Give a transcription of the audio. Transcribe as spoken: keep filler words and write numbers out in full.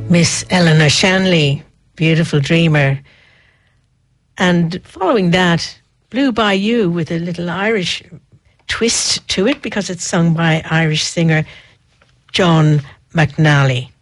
Miss Eleanor Shanley, Beautiful Dreamer. And following that, Blue Bayou with a little Irish twist to it because it's sung by Irish singer John McNally.